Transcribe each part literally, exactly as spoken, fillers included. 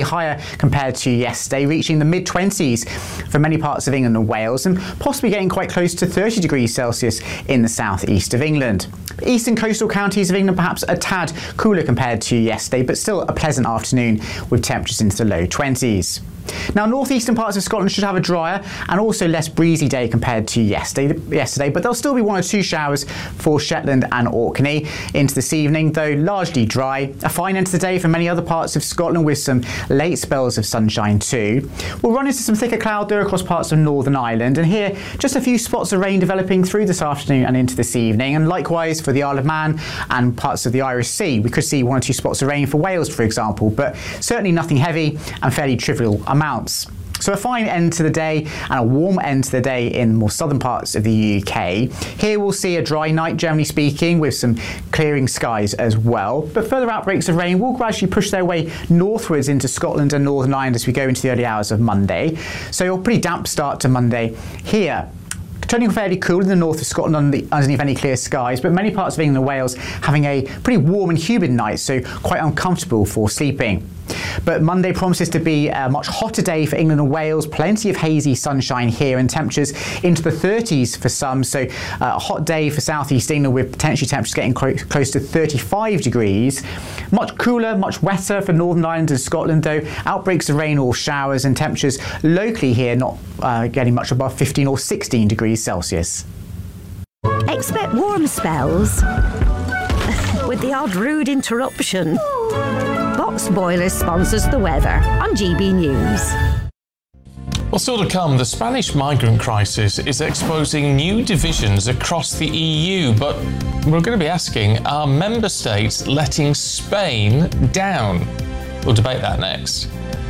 higher compared to yesterday, reaching the mid-twenties for many parts of England and Wales, and possibly getting quite close to thirty degrees Celsius in the southeast of England. Eastern coastal counties of England perhaps a tad cooler compared to yesterday, but still a pleasant afternoon with temperatures into the low twenties. Now, northeastern parts of Scotland should have a drier and also less breezy day compared to yesterday, yesterday, but there'll still be one or two showers for Shetland and Orkney into this evening, though largely dry. A fine end to the day for many other parts of Scotland with some late spells of sunshine too. We'll run into some thicker cloud though across parts of Northern Ireland, and here just a few spots of rain developing through this afternoon and into this evening, and likewise for the Isle of Man and parts of the Irish Sea. We could see one or two spots of rain for Wales, for example, but certainly nothing heavy and fairly trivial amounts. So a fine end to the day and a warm end to the day in more southern parts of the U K. Here we'll see a dry night, generally speaking, with some clearing skies as well. But further outbreaks of rain will gradually push their way northwards into Scotland and Northern Ireland as we go into the early hours of Monday. So a pretty damp start to Monday here. Turning fairly cool in the north of Scotland underneath any clear skies, but many parts of England and Wales having a pretty warm and humid night, so quite uncomfortable for sleeping. But Monday promises to be a much hotter day for England and Wales. Plenty of hazy sunshine here and temperatures into the thirties for some. So uh, a hot day for southeast England with potentially temperatures getting close to thirty-five degrees. Much cooler, much wetter for Northern Ireland and Scotland though. Outbreaks of rain or showers and temperatures locally here not uh, getting much above fifteen or sixteen degrees Celsius. Expect warm spells with the odd rude interruption. Box Boilers sponsors the weather on G B News. Well, still to come, the Spanish migrant crisis is exposing new divisions across the E U, but we're going to be asking, are member states letting Spain down? We'll debate that next.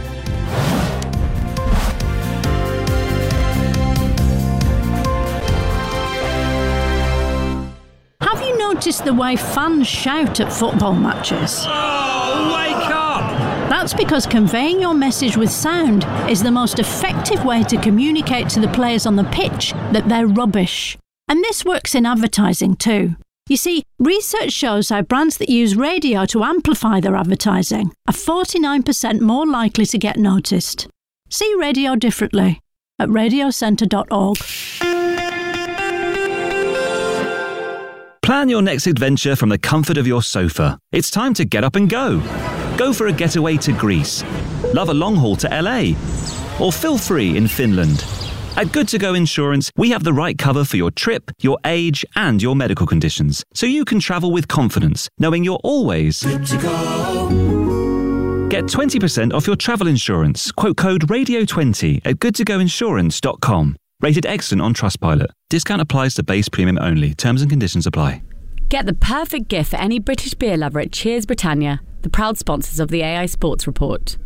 Have you noticed the way fans shout at football matches? Oh, wake up! That's because conveying your message with sound is the most effective way to communicate to the players on the pitch that they're rubbish. And this works in advertising too. You see, research shows how brands that use radio to amplify their advertising are forty-nine percent more likely to get noticed. See radio differently at radio centre dot org. Plan your next adventure from the comfort of your sofa. It's time to get up and go. Go for a getaway to Greece. Love a long haul to L A. Or feel free in Finland. At Good To Go Insurance, we have the right cover for your trip, your age, and your medical conditions, so you can travel with confidence, knowing you're always good to go. Get twenty percent off your travel insurance. Quote code radio twenty at good to go insurance dot com. Rated excellent on Trustpilot. Discount applies to base premium only. Terms and conditions apply. Get the perfect gift for any British beer lover at Cheers Britannia, the proud sponsors of the A I Sports Report.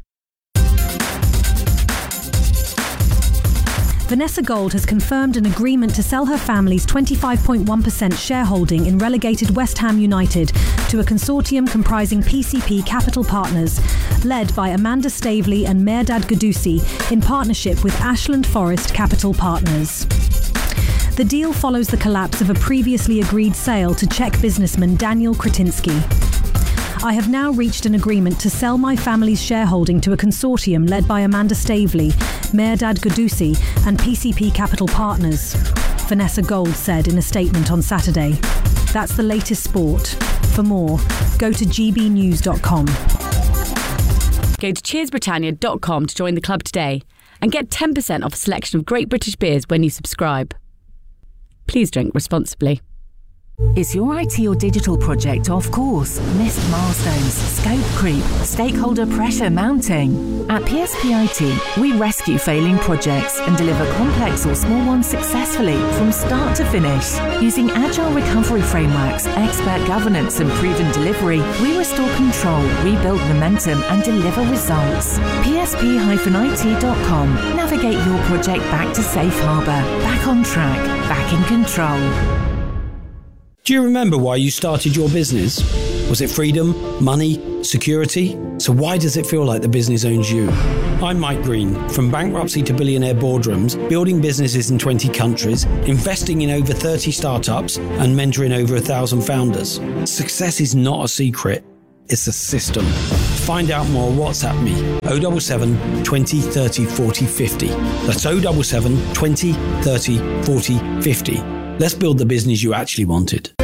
Vanessa Gold has confirmed an agreement to sell her family's twenty-five point one percent shareholding in relegated West Ham United to a consortium comprising P C P Capital Partners, led by Amanda Staveley and Mehrdad Ghodoussi in partnership with Ashland Forest Capital Partners. The deal follows the collapse of a previously agreed sale to Czech businessman Daniel Kretinsky. I have now reached an agreement to sell my family's shareholding to a consortium led by Amanda Staveley, Mehrdad Ghodoussi and P C P Capital Partners, Vanessa Gold said in a statement on Saturday. That's the latest sport. For more, go to g b news dot com. Go to cheers britannia dot com to join the club today and get ten percent off a selection of great British beers when you subscribe. Please drink responsibly. Is your I T or digital project off course? Missed milestones, scope creep, stakeholder pressure mounting? At P S P I T, we rescue failing projects and deliver complex or small ones successfully from start to finish. Using agile recovery frameworks, expert governance and proven delivery, we restore control, rebuild momentum and deliver results. P S P I T dot com. Navigate your project back to safe harbour, back on track, back in control. Do you remember why you started your business? Was it freedom, money, security? So why does it feel like the business owns you? I'm Mike Green, from bankruptcy to billionaire boardrooms, building businesses in twenty countries, investing in over thirty startups, and mentoring over a thousand founders. Success is not a secret. it's a system. Find out more, WhatsApp me. oh seven seven, twenty, thirty, forty, fifty. That's oh seven seven, twenty, thirty, forty, fifty. Let's build the business you actually wanted.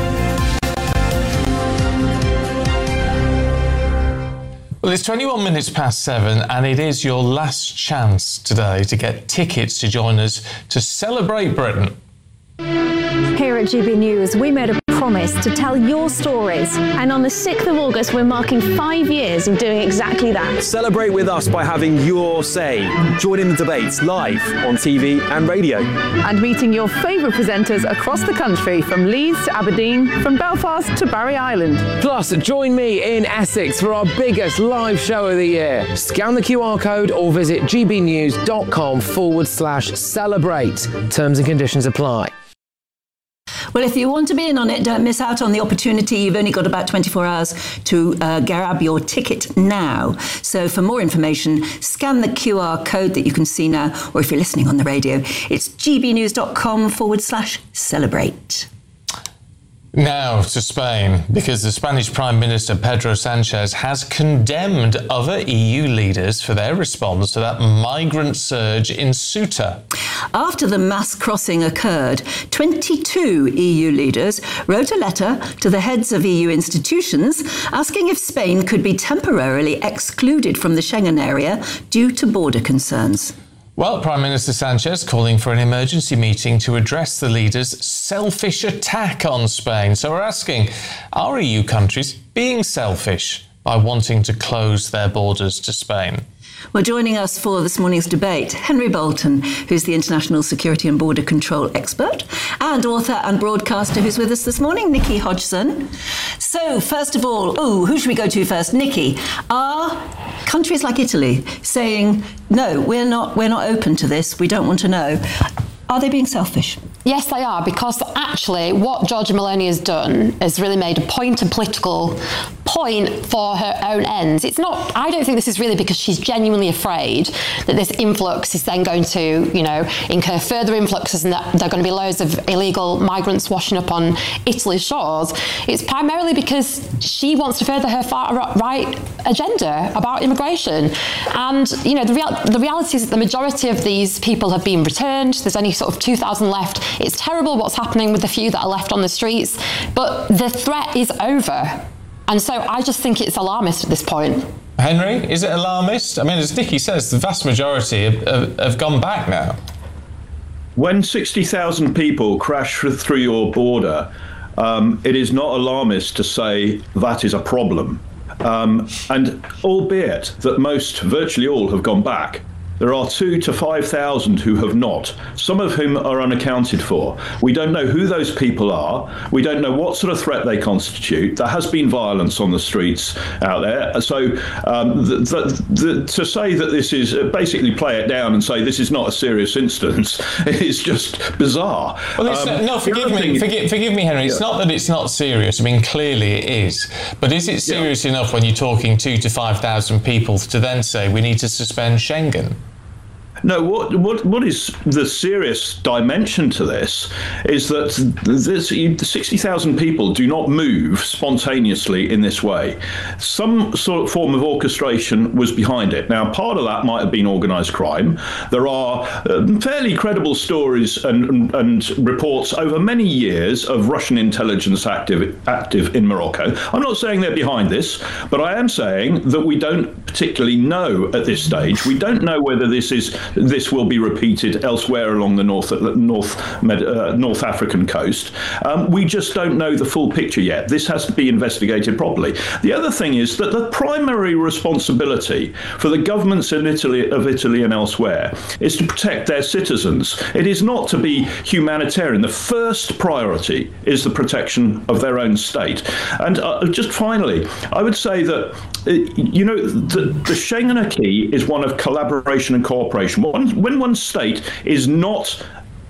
Well, it's twenty-one minutes past seven, and it is your last chance today to get tickets to join us to celebrate Britain. Here at G B News, we made a promise to tell your stories. And on the sixth of August, we're marking five years of doing exactly that. Celebrate with us by having your say. Join in the debates live on T V and radio. And meeting your favourite presenters across the country, from Leeds to Aberdeen, from Belfast to Barry Island. Plus, join me in Essex for our biggest live show of the year. Scan the Q R code or visit gbnews.com forward slash celebrate. Terms and conditions apply. Well, if you want to be in on it, don't miss out on the opportunity. You've only got about twenty-four hours to uh, grab your ticket now. So for more information, scan the Q R code that you can see now, or if you're listening on the radio, it's gbnews.com forward slash celebrate. Now to Spain, because the Spanish Prime Minister Pedro Sanchez has condemned other E U leaders for their response to that migrant surge in Ceuta. After the mass crossing occurred, twenty-two E U leaders wrote a letter to the heads of E U institutions asking if Spain could be temporarily excluded from the Schengen area due to border concerns. Well, Prime Minister Sanchez calling for an emergency meeting to address the leaders' selfish attack on Spain. So we're asking, are E U countries being selfish by wanting to close their borders to Spain? Well, joining us for this morning's debate, Henry Bolton, who's the International Security and Border Control expert, and author and broadcaster who's with us this morning, Nikki Hodgson. So, first of all, oh, who should we go to first? Nikki, are countries like Italy saying, no, we're not, we're not open to this, we don't want to know, are they being selfish? Yes, they are, because actually what Giorgia Meloni has done is really made a point, a political point for her own ends. It's not, I don't think this is really because she's genuinely afraid that this influx is then going to, you know, incur further influxes and that there are going to be loads of illegal migrants washing up on Italy's shores. It's primarily because she wants to further her far-right agenda about immigration. And, you know, the, real, the reality is that the majority of these people have been returned. There's only sort of two thousand left. It's terrible what's happening with the few that are left on the streets, but the threat is over. And so I just think it's alarmist at this point. Henry, is it alarmist? I mean, as Nikki says, the vast majority have, have, have gone back now. When sixty thousand people crash through your border, um, it is not alarmist to say that is a problem. Um, and albeit that most, virtually all, have gone back, there are two to five thousand who have not, some of whom are unaccounted for. We don't know who those people are. We don't know what sort of threat they constitute. There has been violence on the streets out there. So um, the, the, the, to say that this is, uh, basically play it down and say this is not a serious instance is just bizarre. Well, it's, um, no, forgive me, thing, forgive, forgive me, Henry. It's yeah. not that it's not serious. I mean, clearly it is. But is it serious yeah. enough when you're talking two to five thousand people to then say we need to suspend Schengen? No, what what what is the serious dimension to this is that this, sixty thousand people do not move spontaneously in this way. Some sort of form of orchestration was behind it. Now, part of that might have been organised crime. There are uh, fairly credible stories and, and, and reports over many years of Russian intelligence active, active in Morocco. I'm not saying they're behind this, but I am saying that we don't particularly know at this stage. We don't know whether this is this will be repeated elsewhere along the North North Med, uh, North African coast. Um, we just don't know the full picture yet. This has to be investigated properly. The other thing is that the primary responsibility for the governments in Italy, of Italy and elsewhere is to protect their citizens. It is not to be humanitarian. The first priority is the protection of their own state. And uh, just finally, I would say that, uh, you know, the, the Schengen acquis is one of collaboration and cooperation. When one state is not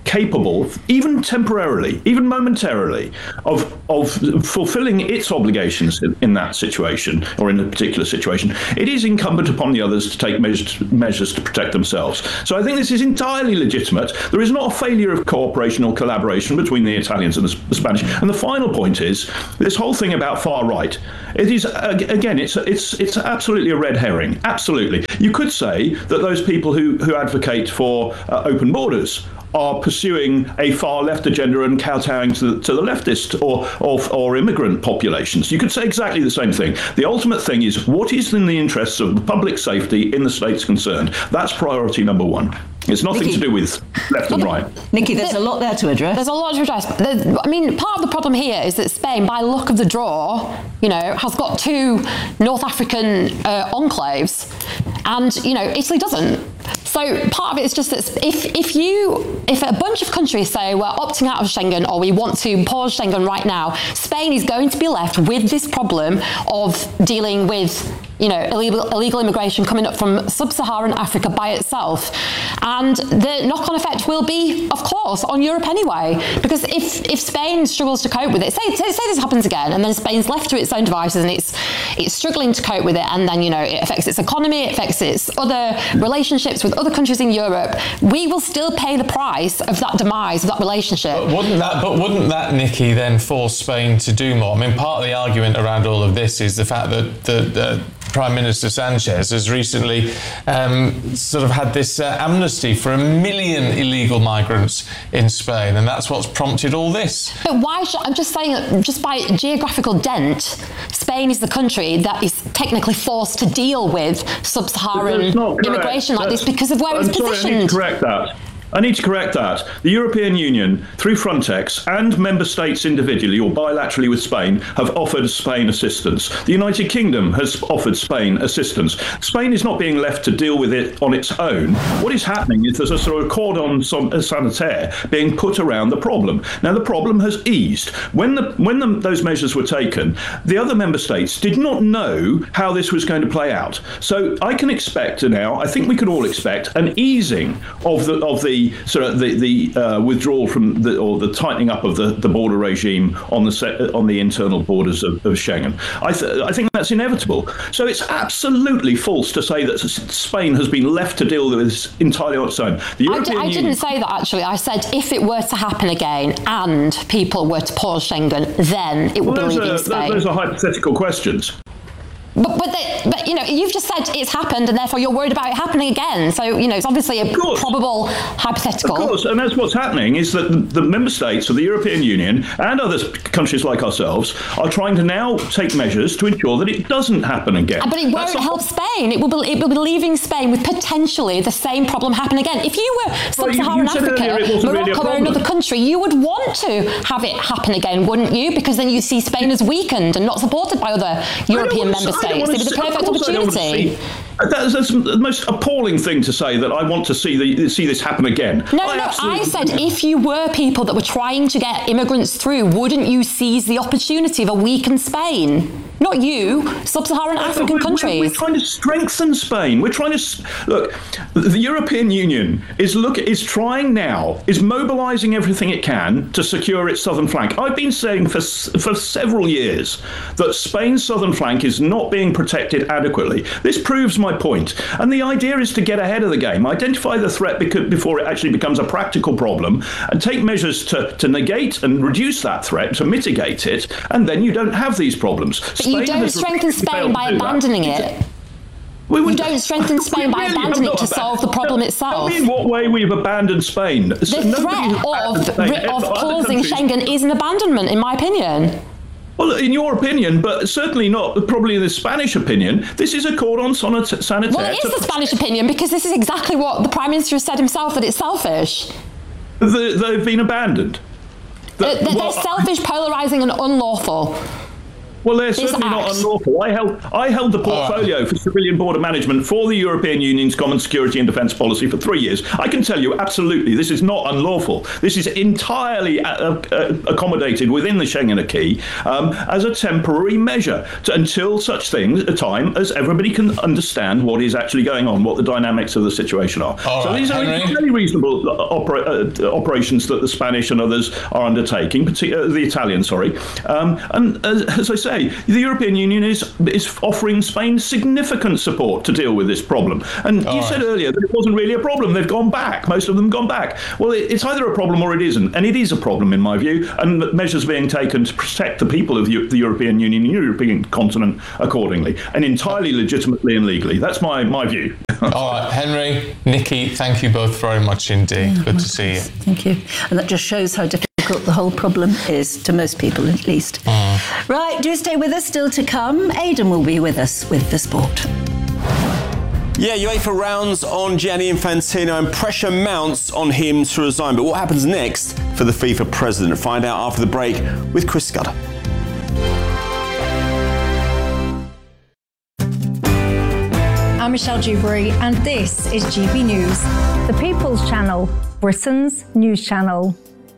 capable, even temporarily, even momentarily, of of fulfilling its obligations in, in that situation or in a particular situation, it is incumbent upon the others to take measures, measures to protect themselves. So I think this is entirely legitimate. There is not a failure of cooperation or collaboration between the Italians and the, the Spanish. And the final point is this whole thing about far right. It is, again, it's it's it's absolutely a red herring. Absolutely. You could say that those people who, who advocate for uh, open borders are pursuing a far left agenda and kowtowing to the, to the leftist or, or or immigrant populations. You could say exactly the same thing. The ultimate thing is what is in the interests of public safety in the states concerned. That's priority number one. It's nothing Nikki. to do with left and right. Nikki, there's a lot there to address. There's a lot to address. There's, I mean, part of the problem here is that Spain, by look of the draw, you know, has got two North African uh, enclaves, and you know, Italy doesn't. So part of it is just that if if you if a bunch of countries say we're opting out of Schengen or we want to pause Schengen right now, Spain is going to be left with this problem of dealing with, you know, illegal, illegal immigration coming up from sub-Saharan Africa by itself. And the knock-on effect will be, of course, on Europe anyway. Because if, if Spain struggles to cope with it, say, say, say this happens again, and then Spain's left to its own devices and it's it's struggling to cope with it, and then, you know, it affects its economy, it affects its other relationships with other countries in Europe, we will still pay the price of that demise of that relationship. But wouldn't that, but wouldn't that, Nikki, then force Spain to do more? I mean, part of the argument around all of this is the fact that the, the Prime Minister Sanchez has recently um, sort of had this uh, amnesty for a million illegal migrants in Spain, and that's what's prompted all this. But why should, I'm just saying that just by geographical dent, Spain is the country that is technically forced to deal with sub-Saharan immigration like That's, this because of where I'm it's sorry, positioned. I need to correct that. I need to correct that. The European Union, through Frontex and member states individually or bilaterally with Spain, have offered Spain assistance. The United Kingdom has offered Spain assistance. Spain is not being left to deal with it on its own. What is happening is there's a sort of cordon sanitaire being put around the problem. Now, the problem has eased. When the when the, those measures were taken, the other member states did not know how this was going to play out. So I can expect now, I think we can all expect, an easing of the of the sort of the, the uh, withdrawal from the or the tightening up of the, the border regime on the set, on the internal borders of, of Schengen. I, th- I think that's inevitable. So it's absolutely false to say that Spain has been left to deal with this entirely on its own. The I, d- I Union- didn't say that actually. I said if it were to happen again and people were to pause Schengen, then it would well, be leaving are, Spain. Those are hypothetical questions. But but, they, but you know, you've just said it's happened, and therefore you're worried about it happening again. So you know, it's obviously a probable hypothetical. Of course, and that's what's happening is that the, the member states of the European Union and other countries like ourselves are trying to now take measures to ensure that it doesn't happen again. But it won't help Spain. It will be it will be leaving Spain with potentially the same problem happen again. If you were sub-Saharan you said Africa, earlier it wasn't really a Morocco, or problem. another country, you would want to have it happen again, wouldn't you? Because then you see Spain as weakened and not supported by other European member states. It would be the perfect opportunity. That's, that's the most appalling thing to say, that I want to see the see this happen again. No, I no, absolutely- I said if you were people that were trying to get immigrants through, wouldn't you seize the opportunity of a weakened Spain? Not you, sub-Saharan African we're, countries. We're, we're trying to strengthen Spain. We're trying to look. The European Union is look is trying now, is mobilising everything it can to secure its southern flank. I've been saying for for several years that Spain's southern flank is not being protected adequately. This proves my point. And the idea is to get ahead of the game, identify the threat because, before it actually becomes a practical problem, and take measures to, to negate and reduce that threat, to mitigate it, and then you don't have these problems. But you don't strengthen Spain by abandoning it. We you don't strengthen Spain by really have abandoning it not to aban- solve the problem Tell itself. me in what way we've abandoned Spain. The So nobody threat has abandoned of, Spain. ri- of Other closing countries- Schengen is an abandonment, in my opinion. Well, in your opinion, but certainly not probably in the Spanish opinion, this is a cordon sanit- sanitaire. Well, it is the Spanish opinion, because this is exactly what the Prime Minister has said himself, that it's selfish. The, they've been abandoned. They're, they're well, selfish, polarising and unlawful. Well, they're certainly not unlawful. I held I held the portfolio for civilian border management for the European Union's Common Security and Defence Policy for three years. I can tell you, absolutely, this is not unlawful. This is entirely uh, uh, accommodated within the Schengen acquis um, as a temporary measure to, until such things, a time as everybody can understand what is actually going on, what the dynamics of the situation are. All so right, these are Henry. very reasonable opera, uh, operations that the Spanish and others are undertaking, particularly the Italians, sorry. Um, and as, as I say, the European Union is is offering Spain significant support to deal with this problem. And All you right. said earlier that it wasn't really a problem. They've gone back. Most of them gone back. Well, it, it's either a problem or it isn't. And it is a problem, in my view. And measures being taken to protect the people of the, the European Union and European continent accordingly, and entirely legitimately and legally. That's my, my view. All right, Henry, Nikki, thank you both very much indeed. Yeah, Good to see you. Thank you. And that just shows how difficult the whole problem is, to most people at least. Mm. Right, do stay with us. Still to come, Aidan will be with us with the sport. Yeah, UEFA rounds on Gianni Infantino and pressure mounts on him to resign. But what happens next for the FIFA president? Find out after the break with Chris Scudder. I'm Michelle Dewberry, and this is G B News. The People's Channel, Britain's news channel.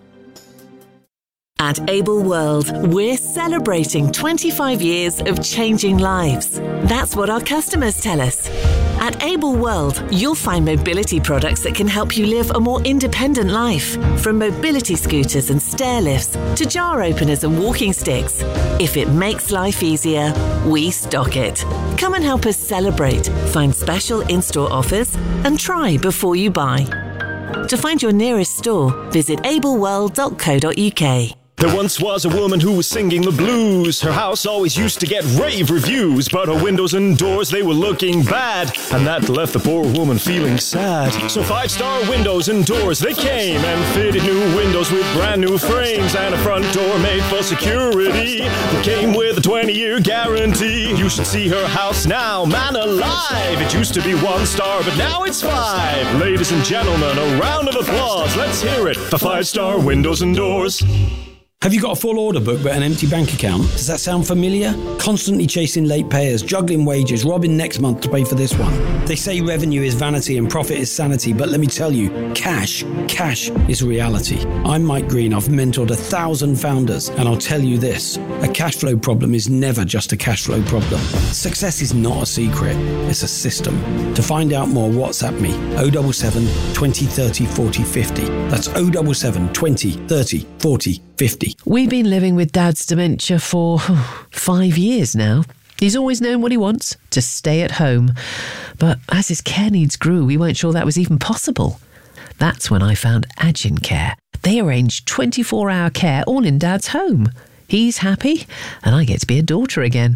At Able World, we're celebrating twenty-five years of changing lives. That's what our customers tell us. At Able World, you'll find mobility products that can help you live a more independent life. From mobility scooters and stair lifts to jar openers and walking sticks. If it makes life easier, we stock it. Come and help us celebrate. Find special in-store offers and try before you buy. To find your nearest store, visit able world dot co dot U K. There once was a woman who was singing the blues. Her house always used to get rave reviews, but her windows and doors, they were looking bad, and that left the poor woman feeling sad. So Five Star Windows and Doors, they came and fitted new windows with brand new frames and a front door made for security that came with a twenty-year guarantee. You should see her house now, man alive. It used to be one star, but now it's five. Ladies and gentlemen, a round of applause. Let's hear it for Five Star Windows and Doors. Have you got a full order book but an empty bank account? Does that sound familiar? Constantly chasing late payers, juggling wages, robbing next month to pay for this one. They say revenue is vanity and profit is sanity, but let me tell you, cash, cash is reality. I'm Mike Green. I've mentored a thousand founders, and I'll tell you this, a cash flow problem is never just a cash flow problem. Success is not a secret, it's a system. To find out more, WhatsApp me, oh seven seven, twenty, thirty, forty, fifty. That's oh seven seven, twenty, thirty, forty, fifty. We've been living with Dad's dementia for five years now. He's always known what he wants, to stay at home. But as his care needs grew, we weren't sure that was even possible. That's when I found Agin Care. They arrange twenty-four hour care all in Dad's home. He's happy, and I get to be a daughter again.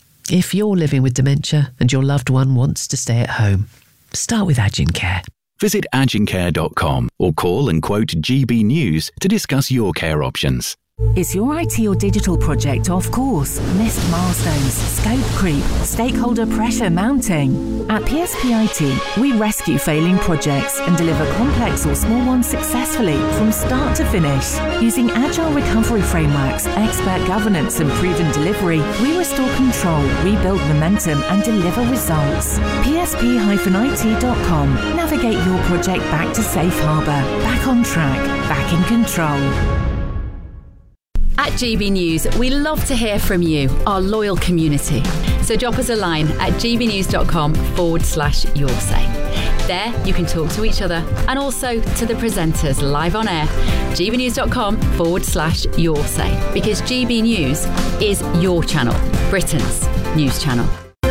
If you're living with dementia and your loved one wants to stay at home, start with Agin Care. Visit agin care dot com or call and quote G B News to discuss your care options. Is your I T or digital project off course? Missed milestones, scope creep, stakeholder pressure mounting? At P S P I T, we rescue failing projects and deliver complex or small ones successfully from start to finish. Using agile recovery frameworks, expert governance and proven delivery, we restore control, rebuild momentum and deliver results. P S P I T dot com. Navigate your project back to safe harbour, back on track, back in control. At G B News, we love to hear from you, our loyal community. So drop us a line at gbnews.com forward slash your say. There, you can talk to each other and also to the presenters live on air. gbnews.com forward slash your say. Because G B News is your channel, Britain's news channel.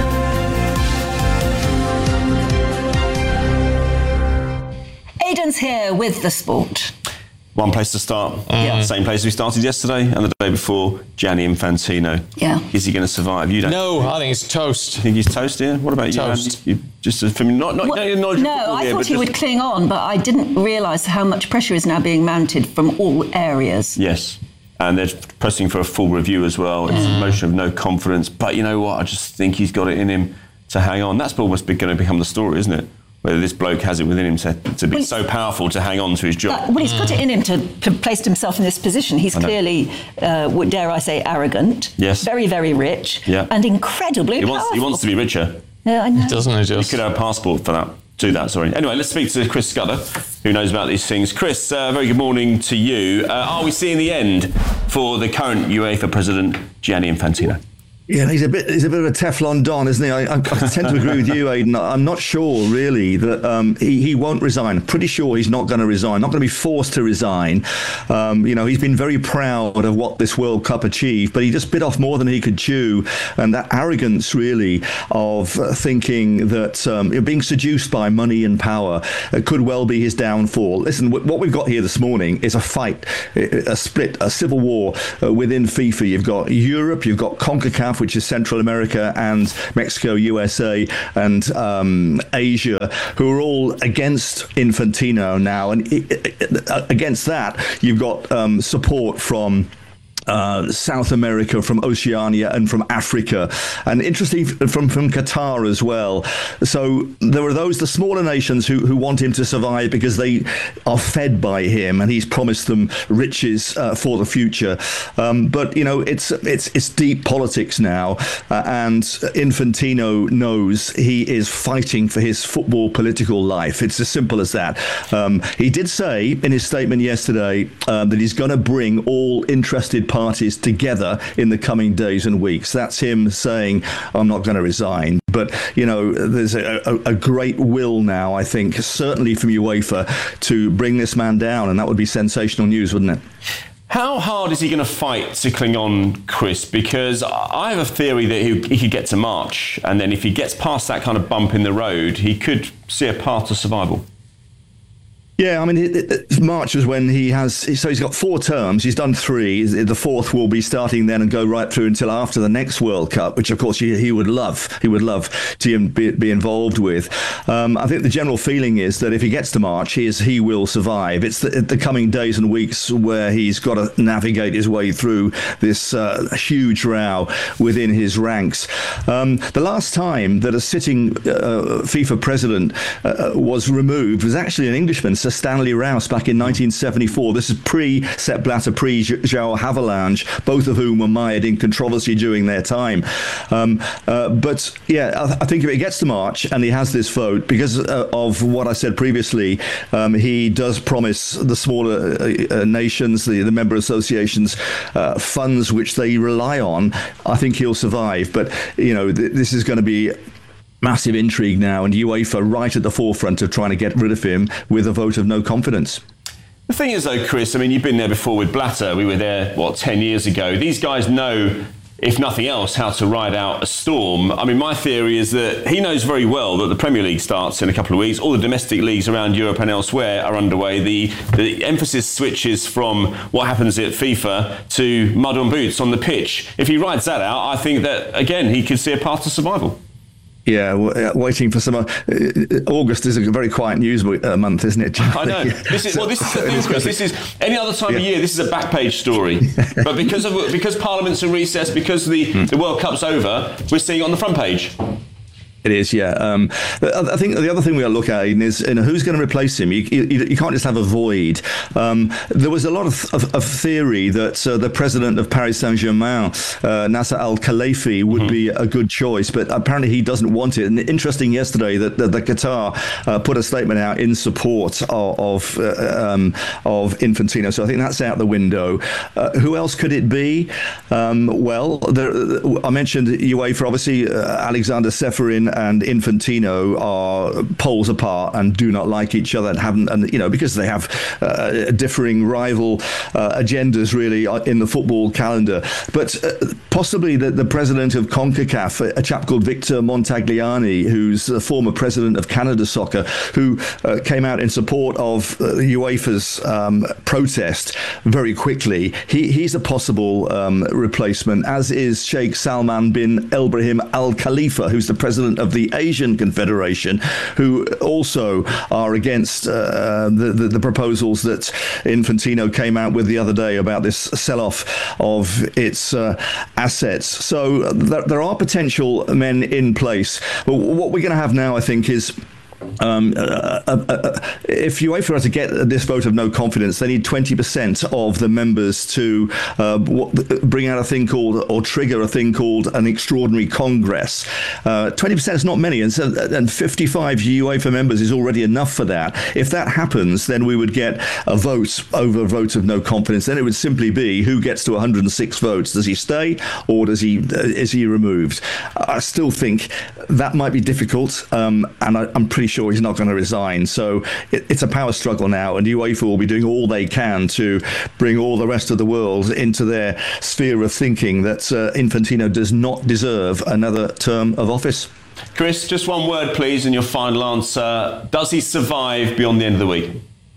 Aidan's here with the sport. One place to start. Yeah. Same place we started yesterday and the day before, Gianni Infantino. Yeah. Is he going to survive? You don't. No, I think it's toast. You think he's toast here? What about Toast. you? Andy? You just a familiar, not not Well, not knowledge of no, football I here, thought but he just- would cling on, but I didn't realise how much pressure is now being mounted from all areas. Yes. And they're pressing for a full review as well. It's a motion of no confidence. But you know what? I just think he's got it in him to hang on. That's almost going to become the story, isn't it? whether this bloke has it within him to, to be well, so powerful to hang on to his job. Uh, well, he's mm. put it in him to, to place himself in this position. He's clearly, uh, dare I say, arrogant. Yes. Very, very rich. Yeah. And incredibly he wants, powerful. He wants to be richer. Yeah, I know. Doesn't he just? He could have a passport for that. Do that, sorry. Anyway, let's speak to Chris Scudder, who knows about these things. Chris, uh, very good morning to you. Uh, are we seeing the end for the current UEFA president, Gianni Infantino? Yeah, he's a bit he's a bit of a Teflon Don, isn't he? I, I, I tend to agree with you, Aidan. I'm not sure, really, that um, he, he won't resign. Pretty sure he's not going to resign, not going to be forced to resign. Um, you know, he's been very proud of what this World Cup achieved, but he just bit off more than he could chew. And that arrogance, really, of thinking that um, being seduced by money and power uh, could well be his downfall. Listen, w- what we've got here this morning is a fight, a split, a civil war uh, within FIFA. You've got Europe, you've got CONCACAF, which is Central America, and Mexico, U S A, and um, Asia, who are all against Infantino now. And it, it, against that, you've got um, support from Uh, South America, from Oceania, and from Africa, and interesting from from Qatar as well. So there are those, the smaller nations, who who want him to survive because they are fed by him, and he's promised them riches uh, for the future. Um, but you know, it's it's it's deep politics now, uh, and Infantino knows he is fighting for his football political life. It's as simple as that. Um, he did say in his statement yesterday um, that he's going to bring all interested parties parties together in the coming days and weeks. That's him saying, I'm not going to resign. But, you know, there's a, a, a great will now, I think, certainly from UEFA, to bring this man down. And that would be sensational news, wouldn't it? How hard is he going to fight to cling on, Chris? Because I have a theory that he, he could get to March. And then if he gets past that kind of bump in the road, he could see a path to survival. Yeah, I mean, it, it, March was when he has, so he's got four terms, he's done three, the fourth will be starting then and go right through until after the next World Cup, which of course he, he would love, he would love to be, be involved with. Um, I think the general feeling is that if he gets to March, he, is, he will survive. It's the, the coming days and weeks where he's got to navigate his way through this uh, huge row within his ranks. Um, the last time that a sitting uh, FIFA president uh, was removed was actually an Englishman, Stanley Rouse, back in nineteen seventy-four. This is pre-Sepp Blatter, pre-João Havelange, both of whom were mired in controversy during their time. Um, uh, but, yeah, I, I think if it gets to March and he has this vote, because uh, of what I said previously, um, he does promise the smaller uh, uh, nations, the, the member associations, uh, funds which they rely on. I think he'll survive. But, you know, th- this is going to be massive intrigue now, and UEFA right at the forefront of trying to get rid of him with a vote of no confidence. The thing is, though, Chris, I mean, you've been there before with Blatter. We were there, what, ten years ago. These guys know, if nothing else, how to ride out a storm. I mean, my theory is that he knows very well that the Premier League starts in a couple of weeks. All the domestic leagues around Europe and elsewhere are underway. The, the emphasis switches from what happens at FIFA to mud on boots on the pitch. If he rides that out, I think that, again, he could see a path to survival. Yeah, w- waiting for some. Uh, August is a very quiet news uh, month, isn't it? I know. This is well. This is the thing, Chris. This is any other time yeah. of year. This is a back page story, but because of because Parliament's in recess, because the hmm. the World Cup's over, we're seeing it on the front page. It is, yeah. Um, I think the other thing we got to look at, Aidan, is you know, who's going to replace him. You, you, you can't just have a void. Um, there was a lot of, of, of theory that uh, the president of Paris Saint-Germain, uh, Nasser Al-Khelaifi, would mm-hmm. be a good choice, but apparently he doesn't want it. And interesting yesterday that the, the Qatar uh, put a statement out in support of of, uh, um, of Infantino. So I think that's out the window. Uh, who else could it be? Um, well, there, I mentioned UEFA, obviously, uh, Alexander Seferin and Infantino are poles apart and do not like each other and haven't, and you know, because they have uh, differing rival uh, agendas really in the football calendar. But uh, possibly the, the president of CONCACAF, a, a chap called Victor Montagliani, who's the former president of Canada Soccer, who uh, came out in support of uh, UEFA's um, protest very quickly. He, he's a possible um, replacement, as is Sheikh Salman bin Ebrahim Al Khalifa, who's the president of the Asian Confederation, who also are against uh, the, the, the proposals that Infantino came out with the other day about this sell-off of its uh, assets. So there, there are potential men in place. But what we're going to have now, I think, is Um, uh, uh, uh, if UEFA are to get this vote of no confidence, they need twenty percent of the members to uh, bring out a thing called, or trigger a thing called an extraordinary congress. Uh, twenty percent is not many, and, so, and fifty-five UEFA members is already enough for that. If that happens, then we would get a vote over a vote of no confidence. Then it would simply be who gets to one hundred six votes. Does he stay, or does he uh, is he removed? I still think that might be difficult, um, and I, I'm pretty sure he's not going to resign. So it, it's a power struggle now, and UEFA will be doing all they can to bring all the rest of the world into their sphere of thinking that uh, Infantino does not deserve another term of office. Chris, just one word, please, and your final answer. Does he survive beyond the end of the week?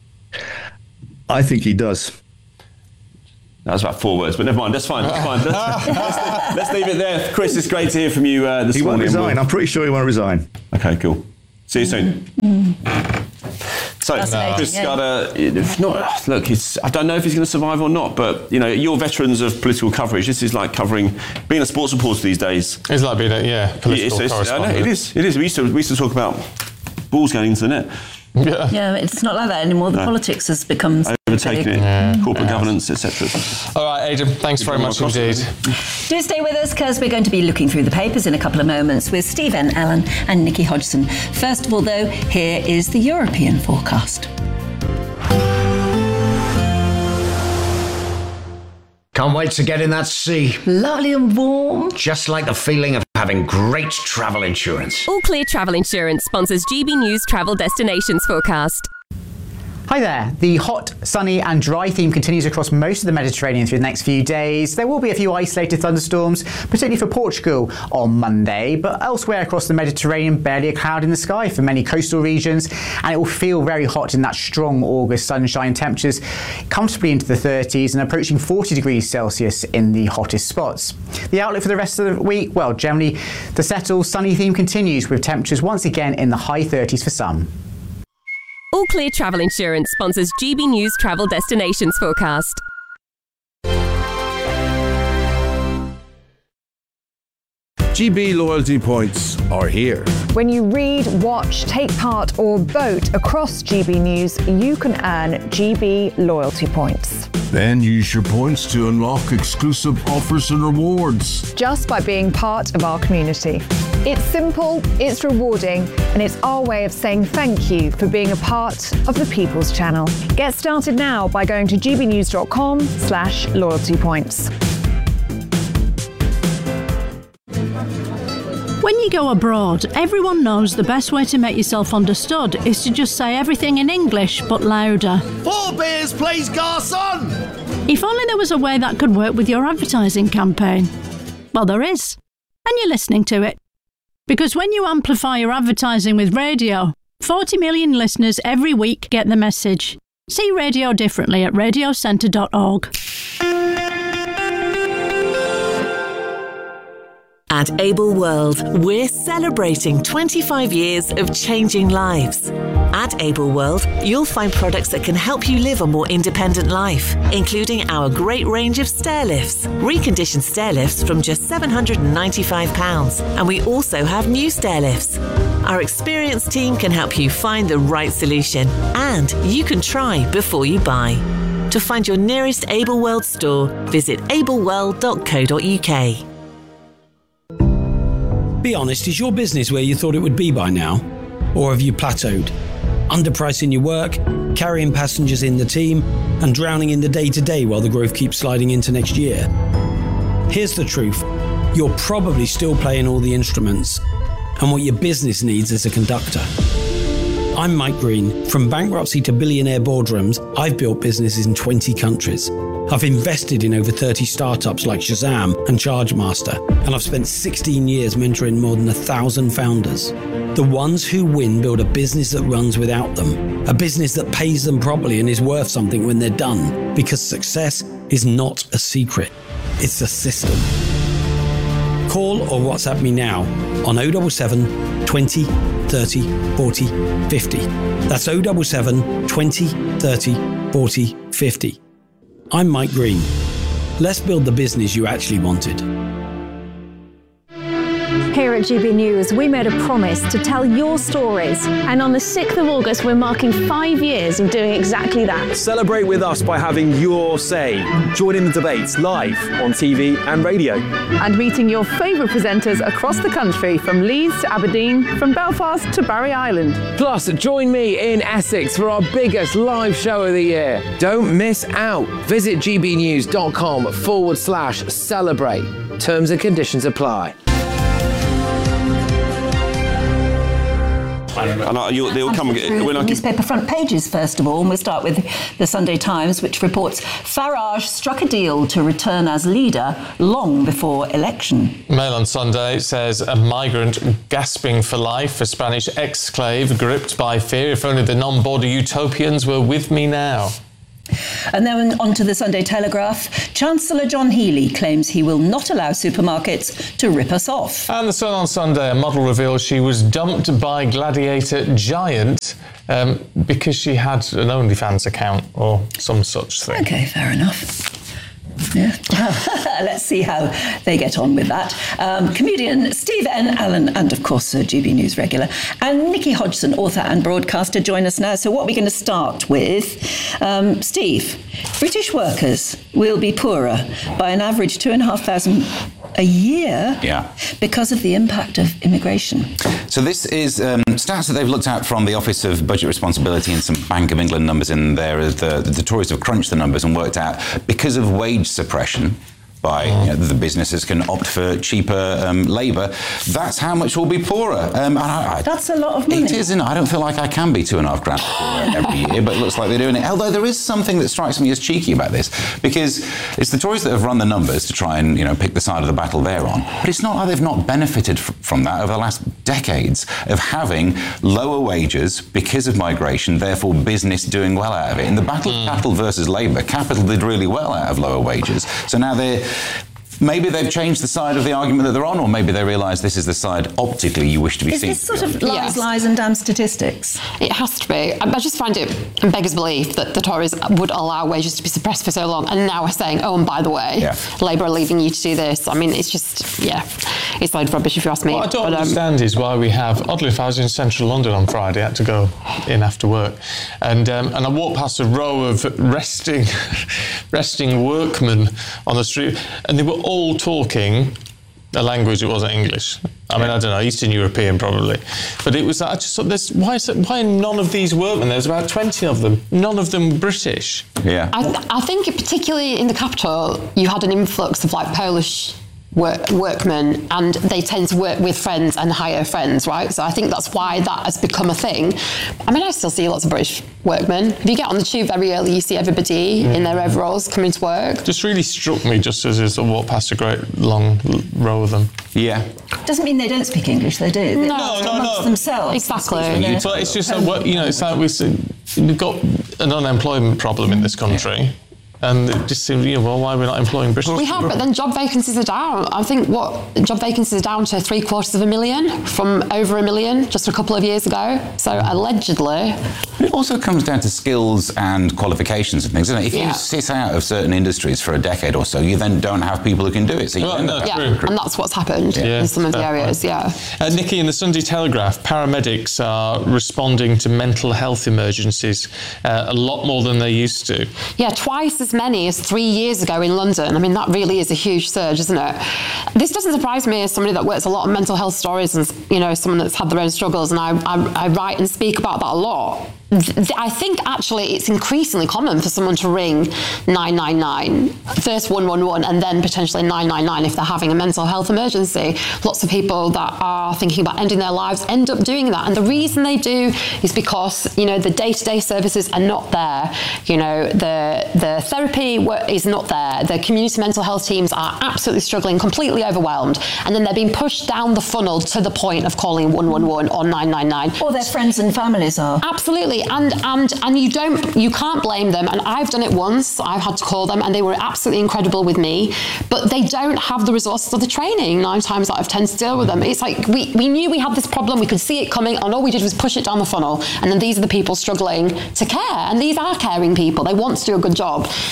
I think he does. That was about four words, but never mind. That's fine. That's fine. Let's, let's, let's leave it there. Chris, it's great to hear from you uh, this he morning. He won't resign. I'm pretty sure he won't resign. Okay, cool. See you soon. Mm. So, Chris Scudder, if not, look, it's, I don't know if he's going to survive or not, but, you know, you're veterans of political coverage. This is like covering, being a sports reporter these days. It's like being a, yeah, political it's, it's, correspondent. I know, it is, it is. We used, to, we used to talk about balls going into the net. Yeah. yeah, it's not like that anymore. The no. politics has become overtaken it, yeah. corporate yeah. governance, et cetera. All right, Aidan, thanks very much indeed. Do stay with us, because we're going to be looking through the papers in a couple of moments with Stephen Allen and Nikki Hodgson. First of all, though, here is the European forecast. Can't wait to get in that sea. Lovely and warm. Just like the feeling of having great travel insurance. All Clear Travel Insurance sponsors G B News Travel Destinations Forecast. Hi there. The hot, sunny and dry theme continues across most of the Mediterranean through the next few days. There will be a few isolated thunderstorms, particularly for Portugal on Monday, but elsewhere across the Mediterranean, barely a cloud in the sky for many coastal regions, and it will feel very hot in that strong August sunshine. Temperatures comfortably into the thirties and approaching forty degrees Celsius in the hottest spots. The outlook for the rest of the week, well, generally the settled sunny theme continues, with temperatures once again in the high thirties for some. All Clear Travel Insurance sponsors G B News Travel Destinations Forecast. G B loyalty points are here. When you read, watch, take part or vote across G B News, you can earn G B loyalty points. Then use your points to unlock exclusive offers and rewards. Just by being part of our community. It's simple, it's rewarding, and it's our way of saying thank you for being a part of the People's Channel. Get started now by going to gbnews.com slash loyalty points. When you go abroad, everyone knows the best way to make yourself understood is to just say everything in English, but louder. Four beers, please, garçon! If only there was a way that could work with your advertising campaign. Well, there is. And you're listening to it. Because when you amplify your advertising with radio, forty million listeners every week get the message. See radio differently at radio centre dot org. At Able World, we're celebrating twenty-five years of changing lives. At Able World, you'll find products that can help you live a more independent life, including our great range of stair lifts, reconditioned stair lifts from just seven hundred ninety-five pounds, and we also have new stair lifts. Our experienced team can help you find the right solution, and you can try before you buy. To find your nearest Able World store, visit able world dot co dot uk. Be honest, is your business where you thought it would be by now? Or have you plateaued? Underpricing your work, carrying passengers in the team, and drowning in the day-to-day while the growth keeps sliding into next year? Here's the truth. You're probably still playing all the instruments, and what your business needs is a conductor. I'm Mike Green. From bankruptcy to billionaire boardrooms, I've built businesses in twenty countries. I've invested in over thirty startups like Shazam and Chargemaster, and I've spent sixteen years mentoring more than a thousand founders. The ones who win build a business that runs without them, a business that pays them properly and is worth something when they're done, because success is not a secret, it's a system. Call or WhatsApp me now on oh seven seven, twenty, thirty, forty, fifty. That's oh seven seven, twenty, thirty, forty, fifty. I'm Mike Green. Let's build the business you actually wanted. Here at G B News, we made a promise to tell your stories. And on the sixth of August, we're marking five years of doing exactly that. Celebrate with us by having your say. Join in the debates live on T V and radio. And meeting your favourite presenters across the country, from Leeds to Aberdeen, from Belfast to Barry Island. Plus, join me in Essex for our biggest live show of the year. Don't miss out. Visit gbnews.com forward slash celebrate. Terms and conditions apply. And I, you, they'll come. When I newspaper front pages, first of all, and we'll start with the Sunday Times, which reports Farage struck a deal to return as leader long before election. Mail on Sunday says a migrant gasping for life, a Spanish exclave gripped by fear. If only the non-border utopians were with me now. And then on to the Sunday Telegraph. Chancellor John Healey claims he will not allow supermarkets to rip us off. And the Sun on Sunday, a model reveals she was dumped by Gladiator Giant um, because she had an OnlyFans account or some such thing. OK, fair enough. Yeah. Let's see how they get on with that. Um, comedian Steve N. Allen and, of course, uh, G B News regular, and Nikki Hodgson, author and broadcaster, join us now. So what are we going to start with? Um, Steve, British workers will be poorer by an average two and a half thousand a year yeah. because of the impact of immigration. So this is um, stats that they've looked at from the Office of Budget Responsibility and some Bank of England numbers in there. The, the Tories have crunched the numbers and worked out because of wage suppression by you know, the businesses can opt for cheaper um, labour. That's how much will be poorer. Um, and I, I, That's a lot of money. It is, isn't it? I don't feel like I can be two and a half grand poorer every year, but it looks like they're doing it. Although there is something that strikes me as cheeky about this, because it's the Tories that have run the numbers to try and you know pick the side of the battle they're on. But it's not like they've not benefited f- from that over the last decades of having lower wages because of migration, therefore business doing well out of it. In the battle of capital versus labour, capital did really well out of lower wages. So now they're Maybe they've changed the side of the argument that they're on, or maybe they realise this is the side optically you wish to be is seen. Is this sort of lies, yes. lies and damn statistics? It has to be. I just find it beggars belief that the Tories would allow wages to be suppressed for so long, and now are saying, oh, and by the way, yeah. Labour are leaving you to do this. I mean, it's just, yeah, it's a load of rubbish if you ask me. What I don't but, um, understand is why we have, oddly, if I was in central London on Friday, I had to go in after work, and um, and I walked past a row of resting, resting workmen on the street, and they were all talking a language that wasn't English. I mean, I don't know, Eastern European probably. But it was, I just thought, this, why, is it, why are none of these workmen, there's about twenty of them, none of them British? Yeah. I, th- I think particularly in the capital, you had an influx of like Polish Work, workmen, and they tend to work with friends and hire friends, right? So I think that's why that has become a thing. I mean, I still see lots of British workmen. If you get on the tube very early, you see everybody mm. in their overalls coming to work. Just really struck me just as I walked past a great long row of them. Yeah. Doesn't mean they don't speak English, they do. They no, no, no. themselves. Exactly. Yeah. But it's just like, you know, it's like we've got an unemployment problem in this country. Yeah. And it just seems, you know, well, why are we not employing British people? We have, but then job vacancies are down. I think what job vacancies are down to three quarters of a million from over a million just a couple of years ago. So allegedly. It also comes down to skills and qualifications and things, isn't it? If yeah. you sit out of certain industries for a decade or so, you then don't have people who can do it. So you well, end no, up yeah, and that's what's happened yeah. in some of the areas, yeah. Uh, Nikki, in the Sunday Telegraph, paramedics are responding to mental health emergencies uh, a lot more than they used to. Yeah, twice as many as three years ago in London. I mean, that really is a huge surge, isn't it? This doesn't surprise me as somebody that works a lot on mental health stories and, you know, someone that's had their own struggles, and I, I, I write and speak about that a lot. I think actually it's increasingly common for someone to ring nine nine nine, first one one one, and then potentially nine nine nine if they're having a mental health emergency. Lots of people that are thinking about ending their lives end up doing that. And the reason they do is because, you know, the day-to-day services are not there. You know, the, the therapy is not there. The community mental health teams are absolutely struggling, completely overwhelmed. And then they're being pushed down the funnel to the point of calling one one one or nine nine nine. Or their friends and families are. Absolutely. And and and you don't you can't blame them. And I've done it once. I've had to call them, and they were absolutely incredible with me. But they don't have the resources or the training nine times out of ten to deal with them. It's like we, we knew we had this problem, we could see it coming, and all we did was push it down the funnel. And then these are the people struggling to care. And these are caring people. They want to do a good job.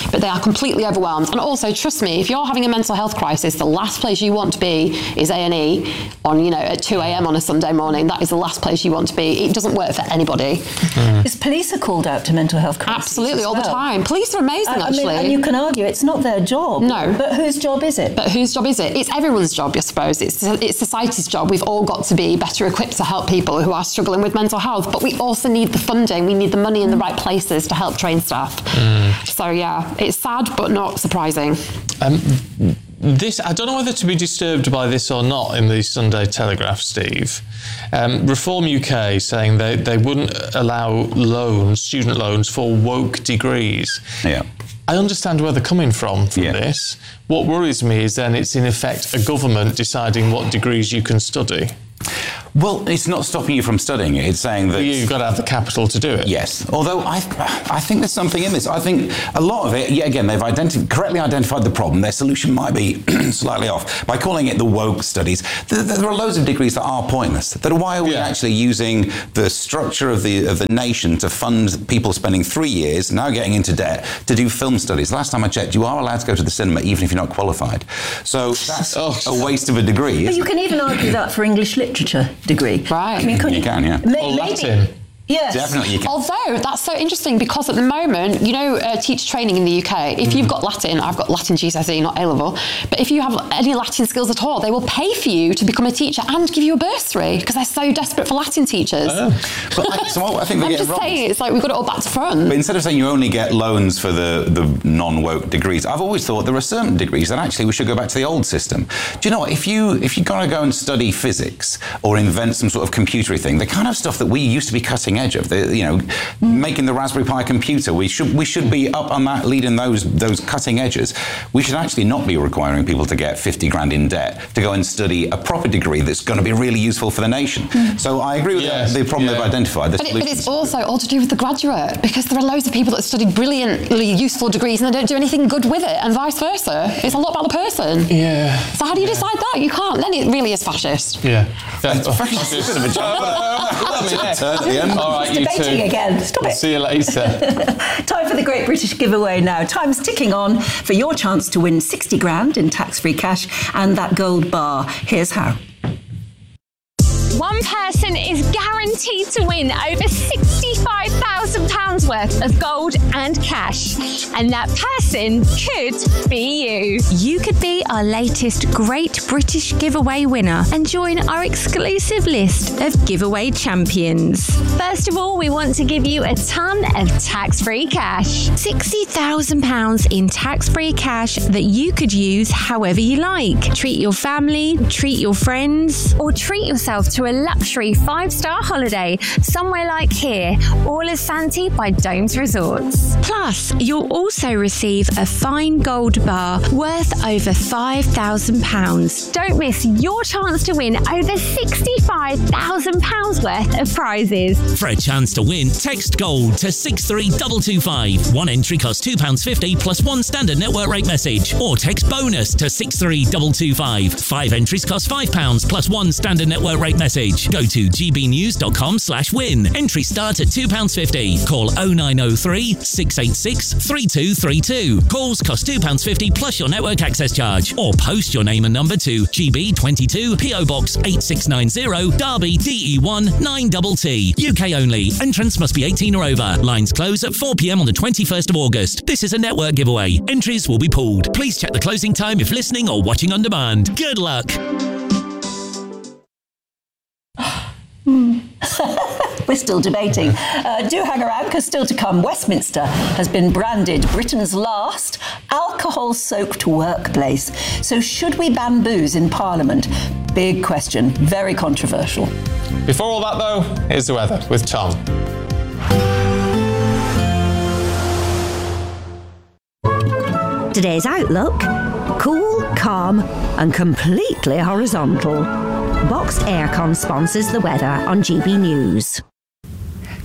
but they are completely overwhelmed. And also, trust me, if you're having a mental health crisis, the last place you want to be is A and E on, you know, at two a.m. on a Sunday morning. That is the last place you want to be. It doesn't work for anybody. Mm. Is police are called out to mental health crises? Absolutely, all well. the time. Police are amazing, I, I actually. mean, and you can argue it's not their job. No. But whose job is it? But whose job is it? It's everyone's job, I suppose. It's, it's society's job. We've all got to be better equipped to help people who are struggling with mental health, but we also need the funding. We need the money in the right places to help train staff. Mm. So, yeah, it's sad, but not surprising. Um, This, I don't know whether to be disturbed by this or not in the Sunday Telegraph, Steve. Um, Reform U K saying they, they wouldn't allow loans, student loans, for woke degrees. Yeah. I understand where they're coming from from yeah. this. What worries me is then it's in effect a government deciding what degrees you can study. Well, it's not stopping you from studying it. It's saying that... You've got to have the capital to do it. Yes. Although I I think there's something in this. I think a lot of it, yeah, again, they've identi- correctly identified the problem. Their solution might be slightly off. By calling it the woke studies, there, there are loads of degrees that are pointless. That why are we yeah. actually using the structure of the of the nation to fund people spending three years, now getting into debt, to do film studies? Last time I checked, you are allowed to go to the cinema even if you're not qualified. So that's oh. a waste of a degree. But you can even argue that for English literature degree. Right. I mean, you can, yeah. May- or maybe, Latin. Yes. Definitely you can. Although, that's so interesting because at the moment, you know, uh, teacher training in the U K, if mm. you've got Latin, I've got Latin G C S E, not A-level, but if you have any Latin skills at all, they will pay for you to become a teacher and give you a bursary because they're so desperate for Latin teachers. Oh. But I, so I think they I'm get just wrong. saying, it's like we've got it all back to front. But instead of saying you only get loans for the, the non-woke degrees, I've always thought there are certain degrees that actually we should go back to the old system. Do you know what? If, you, if you're going to go and study physics or invent some sort of computery thing, the kind of stuff that we used to be cutting edge of, the, you know, making the Raspberry Pi computer, we should we should be up on that, leading those those cutting edges. We should actually not be requiring people to get fifty grand in debt to go and study a proper degree that's going to be really useful for the nation. Mm. So I agree with yes. the, the problem yeah. they've identified. The but, it, but it's also all to do with the graduate, because there are loads of people that study brilliantly useful degrees and they don't do anything good with it, and vice versa. It's a lot about the person. Yeah. So how do you yeah. decide that? You can't. Then it really is fascist. Yeah. That's oh, fascist. It's a bit of a joke. All right, you two. Again. Stop it. See you later. Time for the Great British Giveaway now. Time's ticking on for your chance to win sixty grand in tax-free cash and that gold bar. Here's how. One person is guaranteed to win over sixty-five thousand pounds worth of gold and cash. And that person could be you. You could be our latest Great British Giveaway winner and join our exclusive list of giveaway champions. First of all, we want to give you a ton of tax-free cash. sixty thousand pounds in tax-free cash that you could use however you like. Treat your family, treat your friends, or treat yourself to a luxury five-star holiday somewhere like here, Orla's Santee by Domes Resorts. Plus, you'll also receive a fine gold bar worth over five thousand pounds. Don't miss your chance to win over sixty-five thousand pounds worth of prizes. For a chance to win, text GOLD to six three two two five. One entry costs two pounds fifty plus one standard network rate message. Or text BONUS to six three two two five. Five entries cost five pounds plus one standard network rate message. Go to gbnews.com slash win. Entry start at two pounds fifty. Call oh nine oh three, six eight six, three two three two. Calls cost two pounds fifty plus your network access charge. Or post your name and number to G B twenty-two, P O Box eight six nine zero, Derby, D E one nine T T. U K only. Entrance must be eighteen or over. Lines close at four p.m. on the twenty-first of August. This is a network giveaway. Entries will be pooled. Please check the closing time if listening or watching on demand. Good luck. We're still debating. Uh, do hang around, because still to come, Westminster has been branded Britain's last alcohol-soaked workplace. So should we ban booze in Parliament? Big question. Very controversial. Before all that, though, here's the weather with Tom. Today's outlook: cool, calm and completely horizontal. Boxed Aircon sponsors the weather on G B News.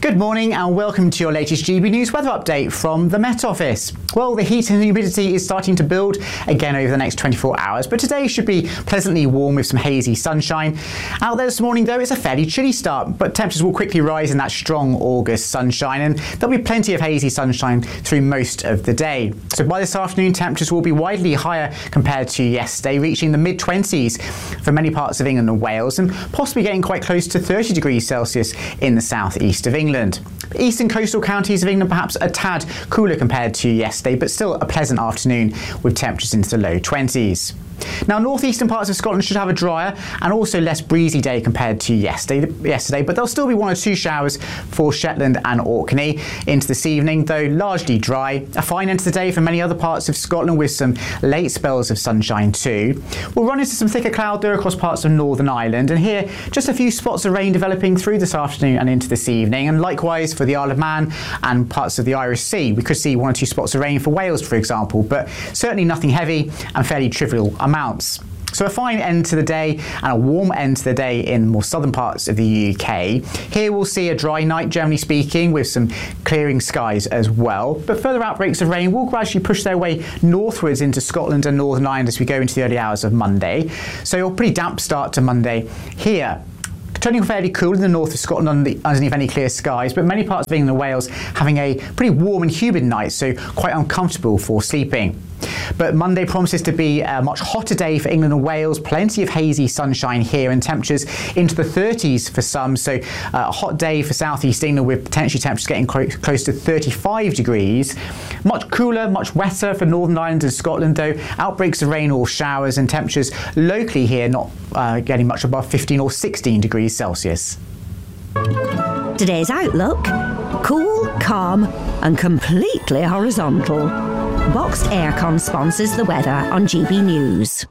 Good morning and welcome to your latest G B News weather update from the Met Office. Well, the heat and humidity is starting to build again over the next twenty-four hours, but today should be pleasantly warm with some hazy sunshine. Out there this morning, though, it's a fairly chilly start, but temperatures will quickly rise in that strong August sunshine, and there'll be plenty of hazy sunshine through most of the day. So by this afternoon, temperatures will be widely higher compared to yesterday, reaching the mid twenties for many parts of England and Wales, and possibly getting quite close to thirty degrees Celsius in the southeast of England. Eastern coastal counties of England perhaps a tad cooler compared to yesterday, but still a pleasant afternoon with temperatures into the low twenties. Now, northeastern parts of Scotland should have a drier and also less breezy day compared to yesterday, yesterday, but there'll still be one or two showers for Shetland and Orkney into this evening, though largely dry. A fine end to the day for many other parts of Scotland with some late spells of sunshine too. We'll run into some thicker cloud there across parts of Northern Ireland, and here just a few spots of rain developing through this afternoon and into this evening, and likewise for the Isle of Man and parts of the Irish Sea. We could see one or two spots of rain for Wales, for example, but certainly nothing heavy and fairly trivial amounts. So a fine end to the day and a warm end to the day in more southern parts of the U K. Here we'll see a dry night, generally speaking, with some clearing skies as well. But further outbreaks of rain will gradually push their way northwards into Scotland and Northern Ireland as we go into the early hours of Monday. So a pretty damp start to Monday here. Turning fairly cool in the north of Scotland underneath any clear skies, but many parts of England and Wales having a pretty warm and humid night, so quite uncomfortable for sleeping. But Monday promises to be a much hotter day for England and Wales. Plenty of hazy sunshine here and temperatures into the thirties for some. So uh, a hot day for southeast England with potentially temperatures getting clo- close to thirty-five degrees. Much cooler, much wetter for Northern Ireland and Scotland, though. Outbreaks of rain or showers and temperatures locally here not uh, getting much above fifteen or sixteen degrees Celsius. Today's outlook: cool, calm and completely horizontal. Boxed Aircon sponsors the weather on G B News.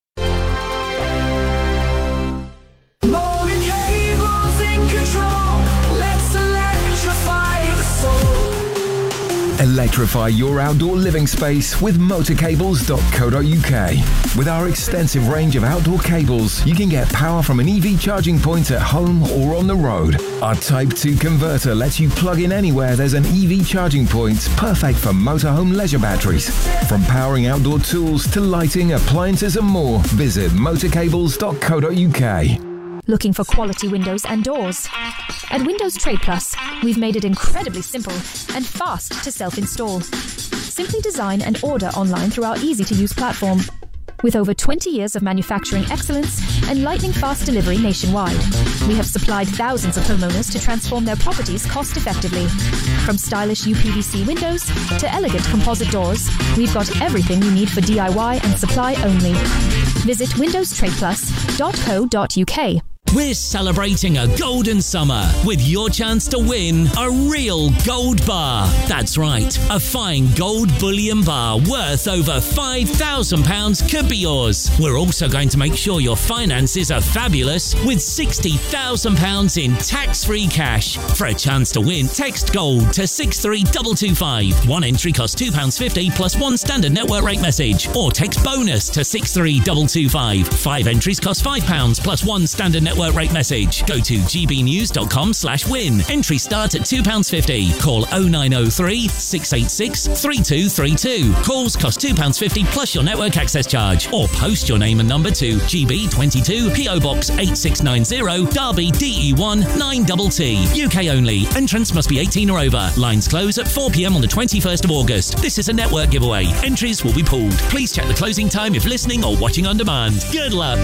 Electrify your outdoor living space with motor cables dot co dot U K. With our extensive range of outdoor cables, you can get power from an E V charging point at home or on the road. Our Type two converter lets you plug in anywhere there's an E V charging point, perfect for motorhome leisure batteries. From powering outdoor tools to lighting, appliances and more, visit motor cables dot co dot U K. Looking for quality windows and doors? At Windows Trade Plus, we've made it incredibly simple and fast to self-install. Simply design and order online through our easy-to-use platform. With over twenty years of manufacturing excellence and lightning-fast delivery nationwide, we have supplied thousands of homeowners to transform their properties cost-effectively. From stylish U P V C windows to elegant composite doors, we've got everything you need for D I Y and supply only. Visit windows trade plus dot co dot U K. We're celebrating a golden summer with your chance to win a real gold bar. That's right, a fine gold bullion bar worth over five thousand pounds could be yours. We're also going to make sure your finances are fabulous with sixty thousand pounds in tax-free cash. For a chance to win, text GOLD to six three two two five. One entry costs two pounds fifty plus one standard network rate message. Or text BONUS to six three two two five. Five entries cost five pounds plus one standard network rate message. Go to g b news dot com slash win. Entry start at two pounds fifty. Call oh nine oh three, six eight six, three two three two. Calls cost two pounds fifty plus your network access charge. Or post your name and number to G B twenty-two P O Box eight six nine zero, Derby D E one nine T T. U K only. Entrance must be eighteen or over. Lines close at four p.m. on the twenty-first of August. This is a network giveaway. Entries will be pulled. Please check the closing time if listening or watching on demand. Good luck.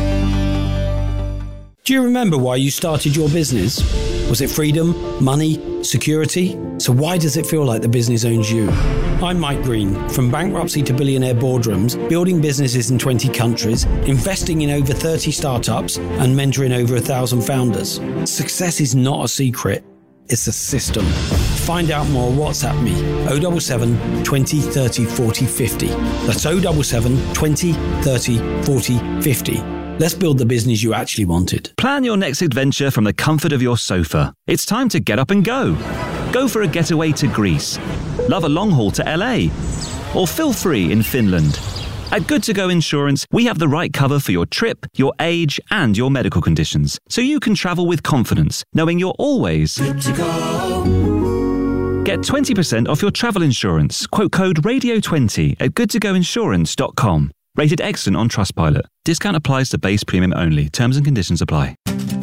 Do you remember why you started your business? Was it freedom, money, security? So why does it feel like the business owns you? I'm Mike Green. From bankruptcy to billionaire boardrooms, building businesses in twenty countries, investing in over thirty startups, and mentoring over a thousand founders. Success is not a secret. It's a system. Find out more. WhatsApp me. oh seven seven, twenty, thirty, forty, fifty. That's oh seven seven, twenty, thirty, forty, fifty. Let's build the business you actually wanted. Plan your next adventure from the comfort of your sofa. It's time to get up and go. Go for a getaway to Greece. Love a long haul to L A. Or feel free in Finland. At Good To Go Insurance, we have the right cover for your trip, your age, and your medical conditions, so you can travel with confidence, knowing you're always good to go. Get twenty percent off your travel insurance. Quote code radio twenty at good to go insurance dot com. Rated excellent on Trustpilot. Discount applies to base premium only. Terms and conditions apply.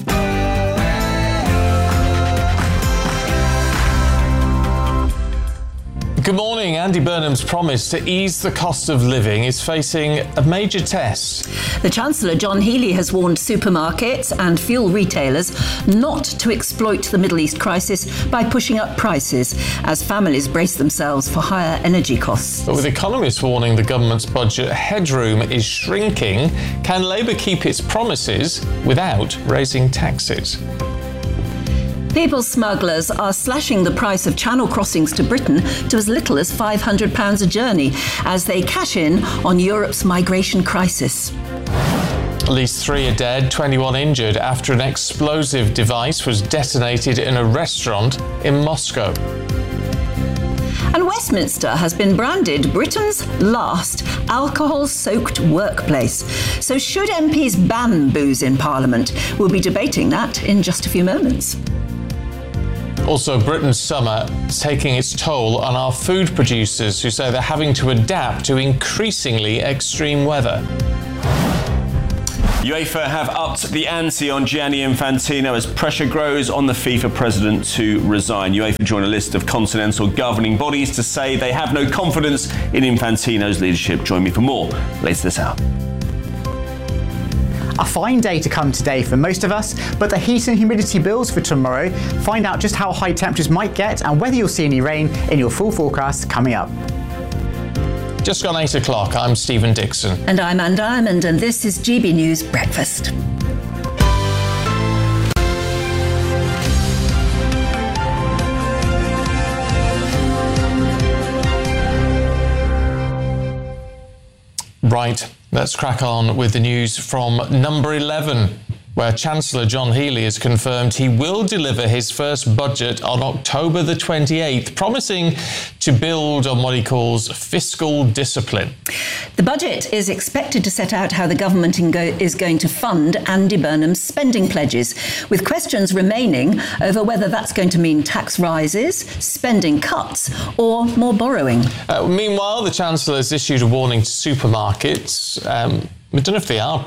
Good morning. Andy Burnham's promise to ease the cost of living is facing a major test. The Chancellor, John Healey, has warned supermarkets and fuel retailers not to exploit the Middle East crisis by pushing up prices as families brace themselves for higher energy costs. But with economists warning the government's budget headroom is shrinking, can Labour keep its promises without raising taxes? People smugglers are slashing the price of channel crossings to Britain to as little as five hundred pounds a journey as they cash in on Europe's migration crisis. At least three are dead, twenty-one injured after an explosive device was detonated in a restaurant in Moscow. And Westminster has been branded Britain's last alcohol-soaked workplace. So should M Ps ban booze in Parliament? We'll be debating that in just a few moments. Also, Britain's summer is taking its toll on our food producers who say they're having to adapt to increasingly extreme weather. UEFA have upped the ante on Gianni Infantino as pressure grows on the FIFA president to resign. UEFA join a list of continental governing bodies to say they have no confidence in Infantino's leadership. Join me for more later this hour. A fine day to come today for most of us, but the heat and humidity bills for tomorrow. Find out just how high temperatures might get and whether you'll see any rain in your full forecast coming up. Just gone eight o'clock, I'm Stephen Dixon. And I'm Anne Diamond, and this is G B News Breakfast. Right, let's crack on with the news from number eleven, where Chancellor John Healey has confirmed he will deliver his first budget on October the twenty-eighth, promising to build on what he calls fiscal discipline. The budget is expected to set out how the government is going to fund Andy Burnham's spending pledges, with questions remaining over whether that's going to mean tax rises, spending cuts, or more borrowing. Uh, meanwhile, the Chancellor has issued a warning to supermarkets. Um, We don't know if they are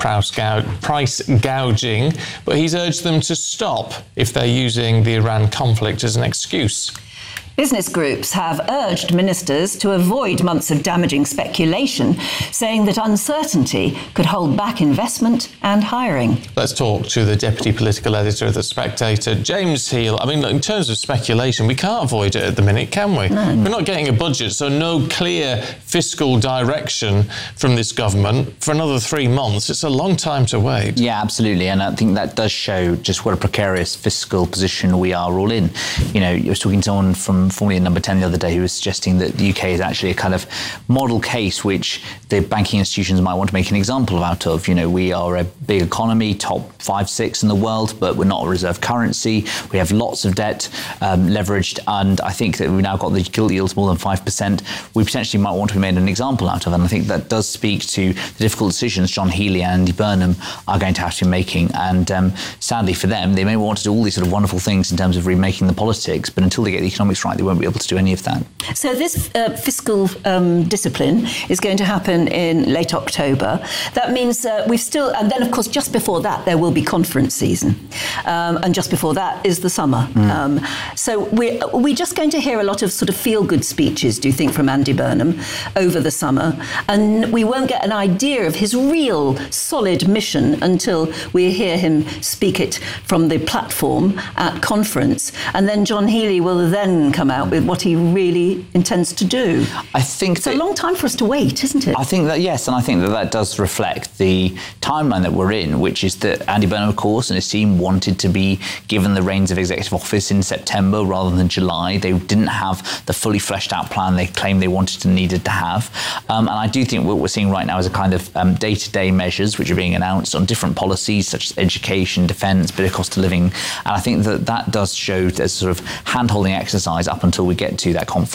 price gouging, but he's urged them to stop if they're using the Iran conflict as an excuse. Business groups have urged ministers to avoid months of damaging speculation, saying that uncertainty could hold back investment and hiring. Let's talk to the Deputy Political Editor of The Spectator, James Heal. I mean, in terms of speculation, we can't avoid it at the minute, can we? No. We're not getting a budget, so no clear fiscal direction from this government for another three months. It's a long time to wait. Yeah, absolutely. And I think that does show just what a precarious fiscal position we are all in. You know, I was talking to someone from formerly in Number ten the other day who was suggesting that the U K is actually a kind of model case which the banking institutions might want to make an example out of. You know, we are a big economy, top five, six in the world, but we're not a reserve currency. We have lots of debt um, leveraged, and I think that we've now got the gilt yields more than five percent. We potentially might want to be made an example out of, and I think that does speak to the difficult decisions John Healey and Andy Burnham are going to have to be making. And um, sadly for them, they may want to do all these sort of wonderful things in terms of remaking the politics, but until they get the economics right, they won't be able to do any of that. So this uh, fiscal um, discipline is going to happen in late October. That means uh, we've still, and then of course just before that there will be conference season, um, and just before that is the summer. Mm. Um, so we're, are we just going to hear a lot of sort of feel-good speeches, do you think, from Andy Burnham over the summer, and we won't get an idea of his real solid mission until we hear him speak it from the platform at conference, and then John Healey will then come out with what he really intends to do? I think it's a long time for us to wait, isn't it? I think that, yes, and I think that that does reflect the timeline that we're in, which is that Andy Burnham, of course, and his team wanted to be given the reins of executive office in September rather than July. They didn't have the fully fleshed out plan they claimed they wanted and needed to have. Um, and I do think what we're seeing right now is a kind of um, day-to-day measures which are being announced on different policies such as education, defence, bit of cost of living. And I think that that does show as sort of hand-holding exercise up until we get to that conference